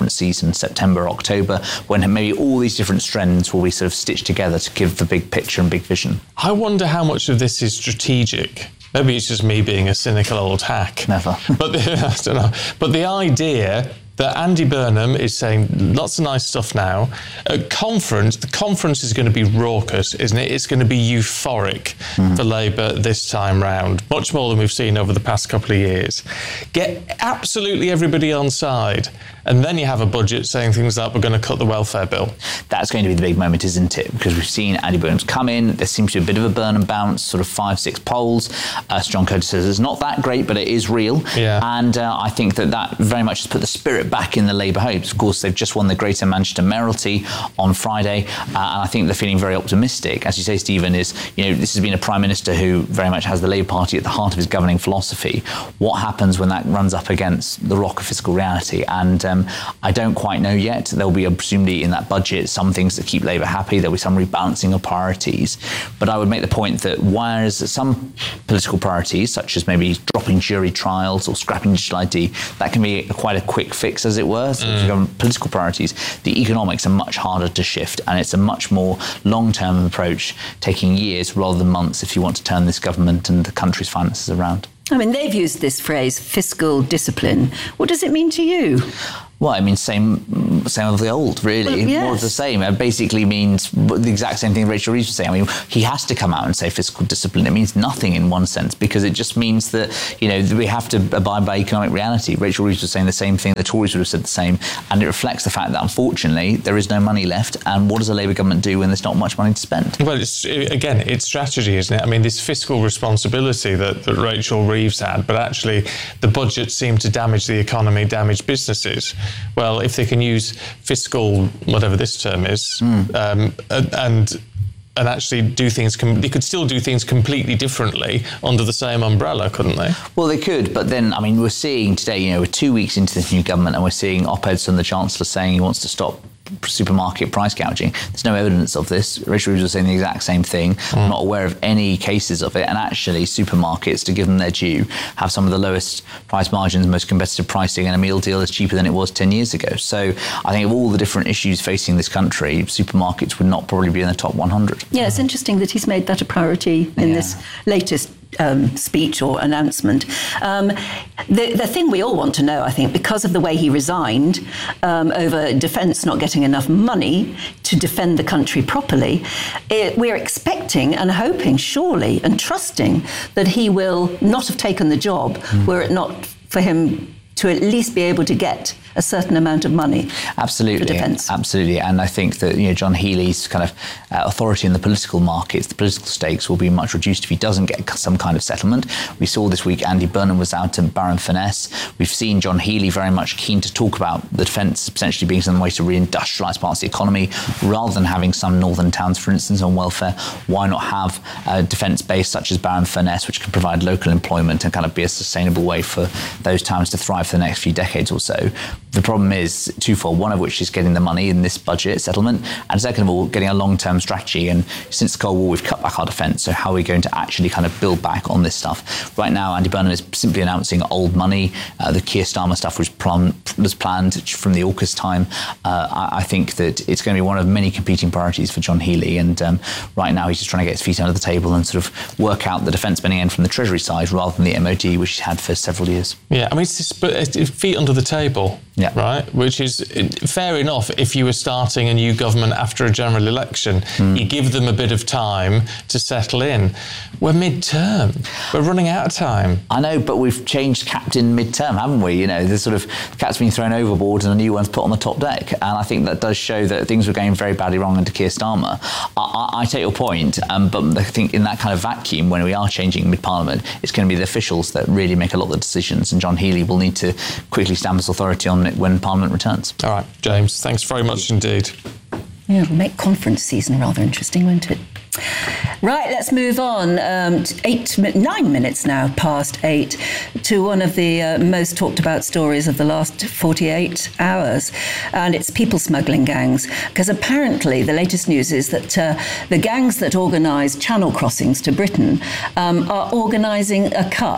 conference season, September, October, when maybe all these different strands will be sort of stitched together to give the big picture and big vision. I wonder how much of this is strategic. Maybe it's just me being a cynical old hack. Never. But the, I don't know. But the idea that Andy Burnham is saying lots of nice stuff now. At conference, the conference is going to be raucous, isn't it? It's going to be euphoric mm. for Labour this time round, much more than we've seen over the past couple of years. Get absolutely everybody on side, and then you have a budget saying things like, we're going to cut the welfare bill. That's going to be the big moment, isn't it? Because we've seen Andy Burnham come in, there seems to be a bit of a Burnham bounce, sort of five, six polls. Uh, John Curtis says it's not that great, but it is real. Yeah. And uh, I think that that very much has put the spirit back in the Labour hopes. Of course, they've just won the Greater Manchester mayoralty on Friday, uh, and I think they're feeling very optimistic. As you say, Stephen, is, you know, this has been a Prime Minister who very much has the Labour Party at the heart of his governing philosophy. What happens when that runs up against the rock of fiscal reality? And um, I don't quite know yet. There'll be, uh, presumably, in that budget, some things that keep Labour happy. There'll be some rebalancing of priorities. But I would make the point that whereas some political priorities, such as maybe dropping jury trials or scrapping digital I D, that can be quite a quick fix, as it were. So if you go on political priorities, the economics are much harder to shift, and it's a much more long-term approach, taking years rather than months if you want to turn this government and the country's finances around. I mean, they've used this phrase, fiscal discipline. What does it mean to you? Well, I mean, same same of the old, really. Well, yes. More of the same. It basically means the exact same thing Rachel Reeves was saying. I mean, he has to come out and say fiscal discipline. It means nothing in one sense, because it just means that, you know, we have to abide by economic reality. Rachel Reeves was saying the same thing. The Tories would have said the same. And it reflects the fact that, unfortunately, there is no money left. And what does a Labour government do when there's not much money to spend? Well, it's, again, it's strategy, isn't it? I mean, this fiscal responsibility that, that Rachel Reeves had, but actually the budget seemed to damage the economy, damage businesses. Well, if they can use fiscal, whatever this term is, mm. um, and and actually do things, com- they could still do things completely differently under the same umbrella, couldn't they? Well, they could, but then, I mean, we're seeing today, you know, we're two weeks into this new government, and we're seeing op-eds from the Chancellor saying he wants to stop supermarket price gouging. There's no evidence of this. Rachel Reeves was saying the exact same thing. Mm. I'm not aware of any cases of it. And actually, supermarkets, to give them their due, have some of the lowest price margins, most competitive pricing, and a meal deal is cheaper than it was ten years ago. So I think of all the different issues facing this country, supermarkets would not probably be in the top one hundred. Yeah, it's interesting that he's made that a priority in yeah. this latest Um, speech or announcement. Um, the, the thing we all want to know, I think, because of the way he resigned um, over defence not getting enough money to defend the country properly, it, we're expecting and hoping, surely, and trusting that he will not have taken the job mm. were it not for him to at least be able to get a certain amount of money. Absolutely, for defence. Absolutely, and I think that, you know, John Healey's kind of uh, authority in the political markets, the political stakes will be much reduced if he doesn't get some kind of settlement. We saw this week Andy Burnham was out in Barron-Furness. We've seen John Healey very much keen to talk about the defence potentially being some way to reindustrialise parts of the economy, rather than having some northern towns, for instance, on welfare. Why not have a defence base such as Barron-Furness, which can provide local employment and kind of be a sustainable way for those towns to thrive for the next few decades or so? The problem is twofold, one of which is getting the money in this budget settlement, and second of all, getting a long-term strategy. And since the Cold War, we've cut back our defence, so how are we going to actually kind of build back on this stuff? Right now, Andy Burnham is simply announcing old money. Uh, the Keir Starmer stuff was, plan- was planned from the AUKUS time. Uh, I-, I think that it's going to be one of many competing priorities for John Healey, and um, right now he's just trying to get his feet under the table and sort of work out the defence spending end from the Treasury side rather than the M O D, which he's had for several years. Yeah, I mean, it's, just, it's feet under the table. Yeah. Right, which is fair enough if you were starting a new government after a general election. Mm. You give them a bit of time to settle in. We're mid-term. We're running out of time. I know, but we've changed captain mid-term, haven't we? You know, the sort of the cat's been thrown overboard and a new one's put on the top deck. And I think that does show that things were going very badly wrong under Keir Starmer. I, I, I take your point, um, but I think in that kind of vacuum, when we are changing mid-parliament, it's going to be the officials that really make a lot of the decisions, and John Healey will need to quickly stamp his authority on it when Parliament returns. All right, James, thanks very much indeed. Yeah, it'll make conference season rather interesting, won't it? Right, let's move on. Um, eight, nine minutes now past eight to one of the uh, most talked about stories of the last forty-eight hours, and it's people smuggling gangs. Because apparently the latest news is that uh, the gangs that organise channel crossings to Britain um, are organising a cut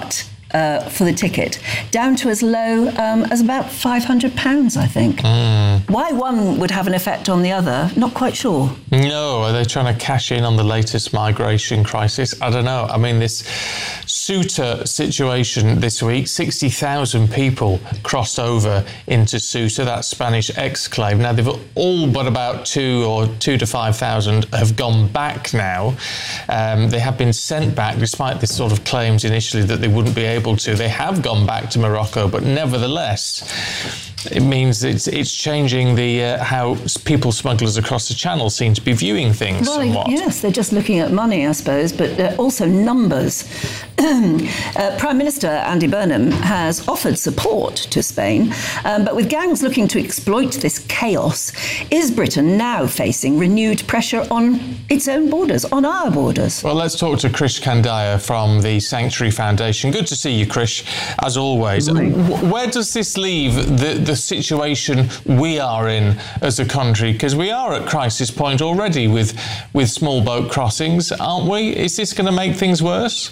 uh, for the ticket, down to as low um, as about five hundred pounds, I think. Mm. Why one would have an effect on the other, not quite sure. No, are they trying to cash in on the latest migration crisis? I don't know. I mean, this Ceuta situation this week, sixty thousand people crossed over into Ceuta, that Spanish exclave. Now, they've all but about two or two to five thousand have gone back now. Um, they have been sent back, despite the sort of claims initially that they wouldn't be able to. They have gone back to Morocco, but nevertheless, it means it's, it's changing the uh, how people smugglers across the channel seem to be viewing things Well, somewhat. yes, they're just looking at money, I suppose, but uh, also numbers. uh, Prime Minister Andy Burnham has offered support to Spain, um, but with gangs looking to exploit this chaos, is Britain now facing renewed pressure on its own borders, on our borders? Well, let's talk to Krish Kandaya from the Sanctuary Foundation. Good to see you, Krish, as always. W- Where does this leave the, the situation we are in as a country? Because we are at crisis point already with, with small boat crossings, aren't we? Is this going to make things worse?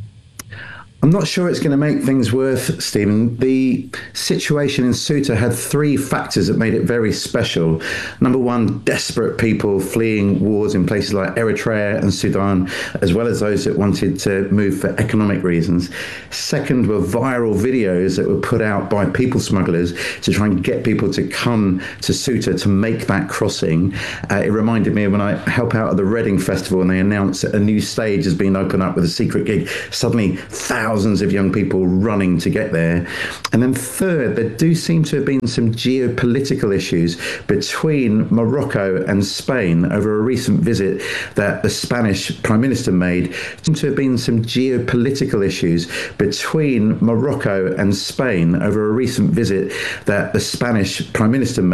I'm not sure it's going to make things worse, Stephen. The situation in Ceuta had three factors that made it very special. Number one, desperate people fleeing wars in places like Eritrea and Sudan, as well as those that wanted to move for economic reasons. Second were viral videos that were put out by people smugglers to try and get people to come to Ceuta to make that crossing. Uh, it reminded me of when I help out at the Reading Festival and they announced that a new stage has been opened up with a secret gig. Suddenly, thousands Thousands of young people running to get there. And then third, there do seem to have been some geopolitical issues between Morocco and Spain over a recent visit that the Spanish Prime Minister made. There seem to have been some geopolitical issues between Morocco and Spain over a recent visit that the Spanish Prime Minister made.